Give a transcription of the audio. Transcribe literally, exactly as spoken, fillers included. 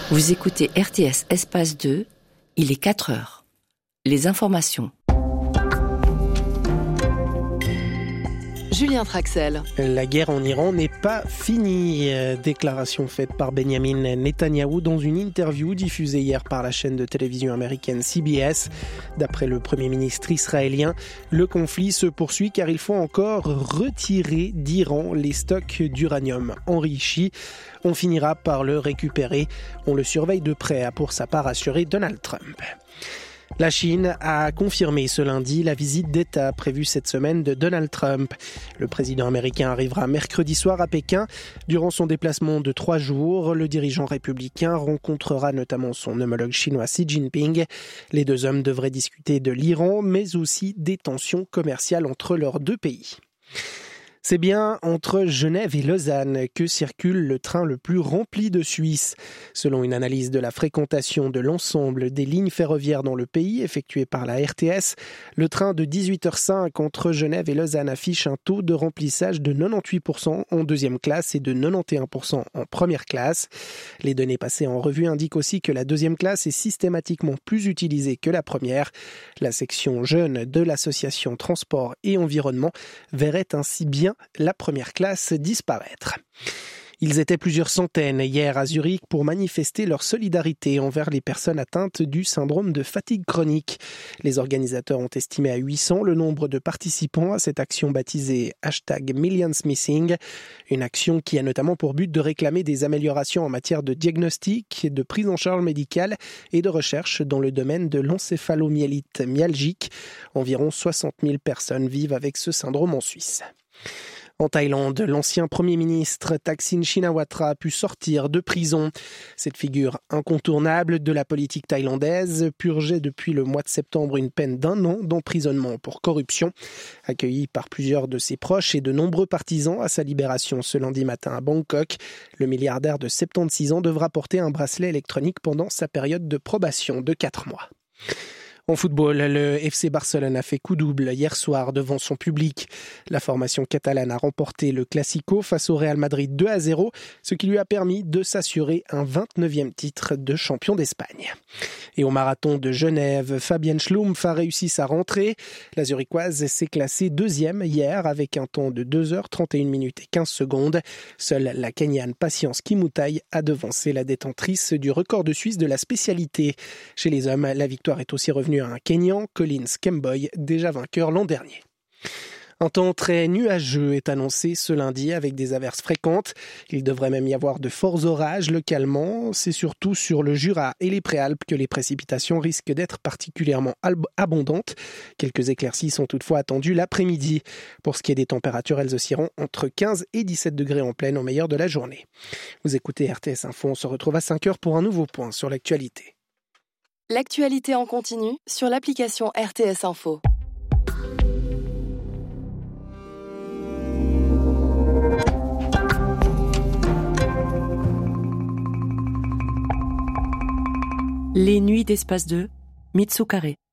Vous écoutez R T S Espace deux, il est quatre heures. Les informations. Julien Traxel. La guerre en Iran n'est pas finie. Déclaration faite par Benyamin Netanyahou dans une interview diffusée hier par la chaîne de télévision américaine C B S. D'après le Premier ministre israélien, le conflit se poursuit car il faut encore retirer d'Iran les stocks d'uranium enrichi. On finira par le récupérer. On le surveille de près, a pour sa part assuré Donald Trump. La Chine a confirmé ce lundi la visite d'État prévue cette semaine de Donald Trump. Le président américain arrivera mercredi soir à Pékin. Durant son déplacement de trois jours, le dirigeant républicain rencontrera notamment son homologue chinois Xi Jinping. Les deux hommes devraient discuter de l'Iran, mais aussi des tensions commerciales entre leurs deux pays. C'est bien entre Genève et Lausanne que circule le train le plus rempli de Suisse. Selon une analyse de la fréquentation de l'ensemble des lignes ferroviaires dans le pays effectuée par la R T S, le train de dix-huit heures cinq entre Genève et Lausanne affiche un taux de remplissage de quatre-vingt-dix-huit pour cent en deuxième classe et de quatre-vingt-onze pour cent en première classe. Les données passées en revue indiquent aussi que la deuxième classe est systématiquement plus utilisée que la première. La section jeunes de l'association Transport et Environnement verrait ainsi bien la première classe disparaître. Ils étaient plusieurs centaines hier à Zurich pour manifester leur solidarité envers les personnes atteintes du syndrome de fatigue chronique. Les organisateurs ont estimé à huit cents le nombre de participants à cette action baptisée hashtag Millions Missing, une action qui a notamment pour but de réclamer des améliorations en matière de diagnostic, de prise en charge médicale et de recherche dans le domaine de l'encéphalomyélite myalgique. Environ soixante mille personnes vivent avec ce syndrome en Suisse. En Thaïlande, l'ancien Premier ministre Thaksin Shinawatra a pu sortir de prison. Cette figure incontournable de la politique thaïlandaise purgeait depuis le mois de septembre une peine d'un an d'emprisonnement pour corruption. Accueilli par plusieurs de ses proches et de nombreux partisans à sa libération ce lundi matin à Bangkok, le milliardaire de soixante-seize ans devra porter un bracelet électronique pendant sa période de probation de quatre mois. En football, le F C Barcelone a fait coup double hier soir devant son public. La formation catalane a remporté le Classico face au Real Madrid deux à zéro, ce qui lui a permis de s'assurer un vingt-neuvième titre de champion d'Espagne. Et au marathon de Genève, Fabienne Schlumpf a réussi sa rentrée. La Zurichoise s'est classée deuxième hier avec un temps de deux heures trente et une minutes et quinze secondes. Seule la Kenyane Patience Kimutai a devancé la détentrice du record de Suisse de la spécialité. Chez les hommes, la victoire est aussi revenue à un Kenyan, Collins Kemboi, déjà vainqueur l'an dernier. Un temps très nuageux est annoncé ce lundi avec des averses fréquentes. Il devrait même y avoir de forts orages localement. C'est surtout sur le Jura et les Préalpes que les précipitations risquent d'être particulièrement abondantes. Quelques éclaircies sont toutefois attendues l'après-midi. Pour ce qui est des températures, elles oscilleront entre quinze et dix-sept degrés en pleine au meilleur de la journée. Vous écoutez R T S Info, on se retrouve à cinq heures pour un nouveau point sur l'actualité. L'actualité en continu sur l'application R T S Info. Les nuits d'Espace deux, Mitsu Carré.